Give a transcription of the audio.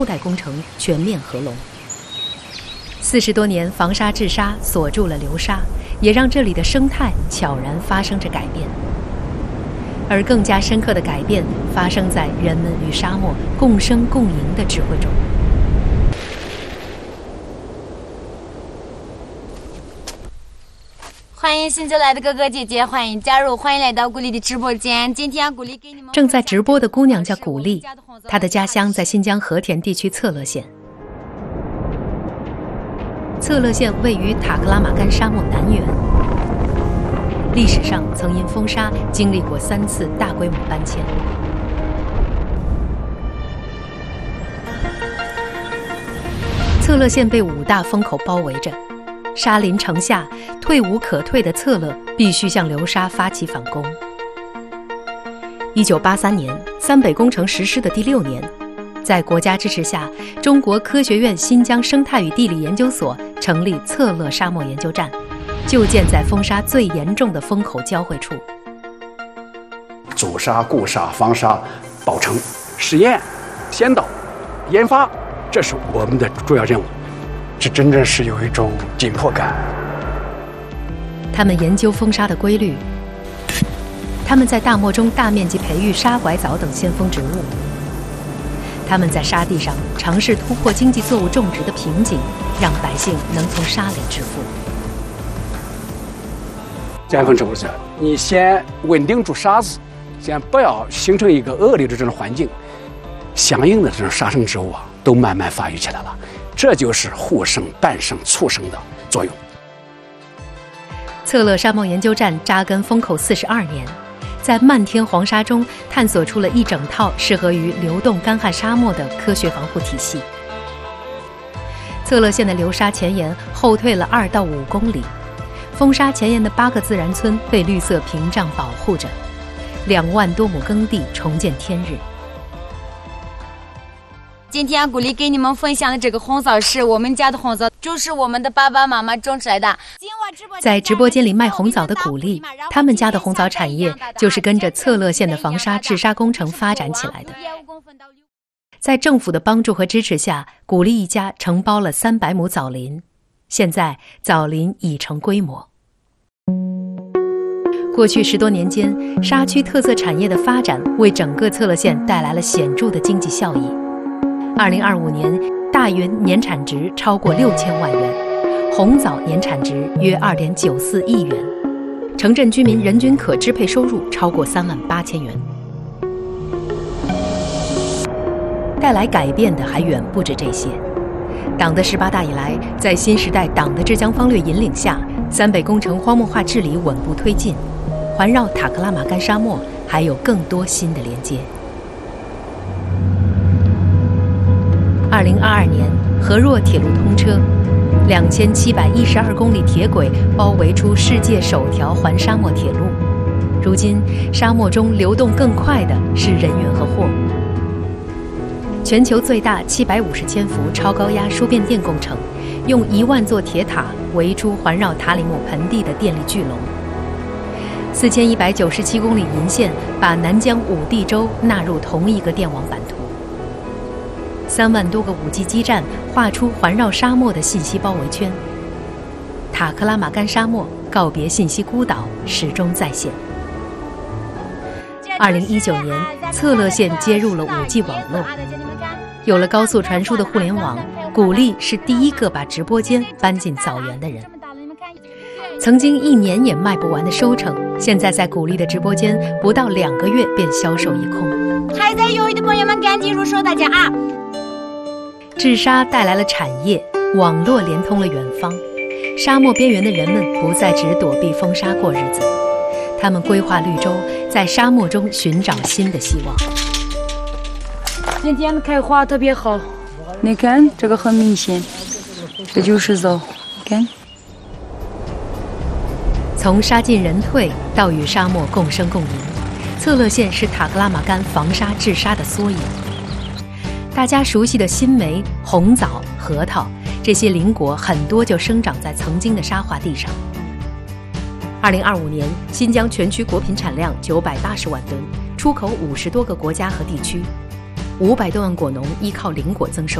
后代工程全面合拢。40多年防沙治沙锁住了流沙，也让这里的生态悄然发生着改变。而更加深刻的改变发生在人们与沙漠共生共赢的智慧中。 欢迎新进来的哥哥姐姐，欢迎加入，欢迎来到古丽的直播间。今天古丽给你们正在直播的姑娘叫古丽，她的家乡在新疆和田地区策勒县。策勒县位于塔克拉玛干沙漠南缘，历史上曾因风沙经历过3次大规模搬迁。策勒县被5大风口包围着，沙林城下，退无可退的策勒必须向流沙发起反攻。1983年，三北工程实施的第6年，在国家支持下，中国科学院新疆生态与地理研究所成立策勒沙漠研究站，就建在风沙最严重的风口交汇处。 阻沙、固沙、防沙、保城、实验、先导、研发，这是我们的主要任务。这真正是有一种紧迫感。 他们研究风沙的规律，他们在大漠中大面积培育沙拐枣等先锋植物，他们在沙地上尝试突破经济作物种植的瓶颈，让百姓能从沙里致富。 这份植物是，你先稳定住沙子，先不要形成一个恶劣的这种环境，相应的这种沙生植物都慢慢发育起来了。这就是互生、伴生、促生的作用。 策勒沙漠研究站扎根风口42年，在漫天黄沙中探索出了一整套适合于流动干旱沙漠的科学防护体系。策勒县的流沙前沿后退了2到5公里，风沙前沿的8个自然村被绿色屏障保护着，2万多亩耕地重见天日。 今天古丽给你们分享的这个红枣是我们家的红枣，就是我们的爸爸妈妈种出来的。 在直播间里卖红枣的古丽，他们家的红枣产业就是跟着策勒县的防沙治沙工程发展起来的。在政府的帮助和支持下，古丽一家承包了300亩枣林，现在枣林已成规模。过去10多年间，沙区特色产业的发展为整个策勒县带来了显著的经济效益。2025年，大云年产值超过6000万元，红枣年产值约2.94亿元，城镇居民人均可支配收入超过38000元。带来改变的还远不止这些。党的18大以来，在新时代党的治疆方略引领下，三北工程荒漠化治理稳步推进，环绕塔克拉玛干沙漠还有更多新的连接。2022年，河若铁路通车，2712公里铁轨包围出世界首条环沙漠铁路。如今，沙漠中流动更快的是人员和货物。全球最大750千伏超高压输变电工程，用1万座铁塔围出环绕塔里木盆地的电力巨龙。4197公里银线把南疆5地洲纳入同一个电网版图。3万多个5G 基站画出环绕沙漠的信息包围圈。塔克拉玛干沙漠告别信息孤岛始终在线。2019年，策勒县接入了5G 网络，有了高速传输的互联网，古丽是第一个把直播间搬进枣园的人。曾经1年也卖不完的收成，现在在古丽的直播间不到2个月便销售一空。 还在犹豫的朋友们赶紧入手，大家啊！ 治沙带来了产业，网络连通了远方，沙漠边缘的人们不再只躲避风沙过日子，他们规划绿洲，在沙漠中寻找新的希望。 今天的开花特别好，你看这个很明显，这就是枣，看。 从沙进人退到与沙漠共生共赢，策勒县是塔克拉玛干防沙治沙的缩影。大家熟悉的新梅、红枣、核桃，这些林果很多就生长在曾经的沙化地上。2025年，新疆全区果品产量980万吨，出口50多个国家和地区。 500多万果农依靠林果增收。